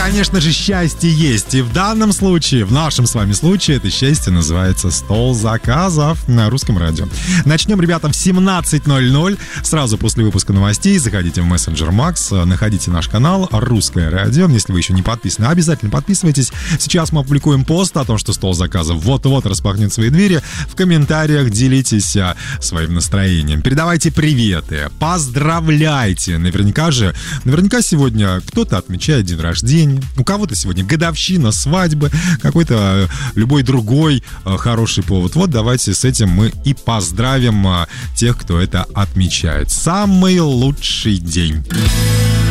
конечно же, счастье есть. И в данном случае, в нашем с вами случае, это счастье называется «Стол заказов» на Русском радио. Начнем, ребята, в 17:00. Сразу после выпуска новостей заходите в мессенджер Макс, находите наш канал «Русское радио». Если вы еще не подписаны, обязательно подписывайтесь. Сейчас мы опубликуем пост о том, что «Стол заказов» вот-вот распахнет свои двери. В комментариях делитесь своим настроением. Передавайте приветы, поздравляйте. Наверняка сегодня кто-то отмечает день рождения, у кого-то сегодня годовщина, свадьбы, какой-то любой другой хороший повод. Вот давайте с этим мы и поздравим тех, кто это отмечает. Самый лучший день.